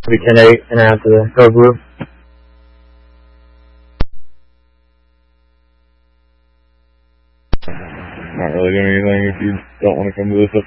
Be 10-8 and out to the Go Blue. Not really doing anything if you don't want to come to this